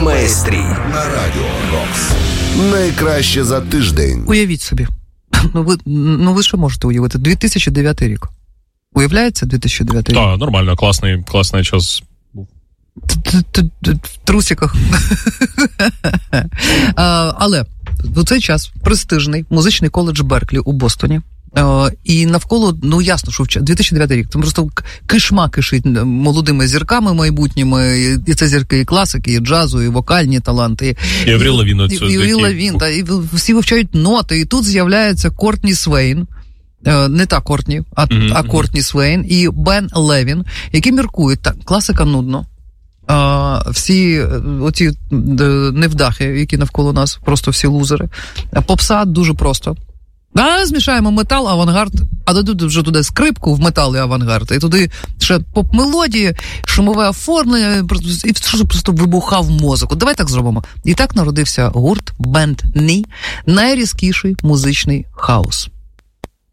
Майстрій на Радіо Рокс. Найкраще за тиждень. Уявіть собі. Ви що можете уявити? 2009 рік. Уявляється 2009 рік? Так, нормально, класний час. В трусиках. Але в цей час престижний музичний коледж Берклі у Бостоні. І навколо, ясно, що 2009 рік, там просто кишма кишить молодими зірками майбутніми, і це зірки і класики, і джазу, і вокальні таланти. І Аврил Лавін. І всі вивчають ноти, і тут з'являється Кортні Свейн, не та Кортні, а Кортні Свейн і Бен Левін, які міркують, так, класика нудно. Всі оці невдахи, які навколо нас, просто всі лузери. Попса дуже просто. Змішаємо метал, авангард, а додуть вже туди скрипку в метал і авангард, і туди ще поп-мелодії, шумове оформлення, і просто вибухав мозок. Давай так зробимо. І так народився гурт Бенд Ні, найрізкіший музичний хаос.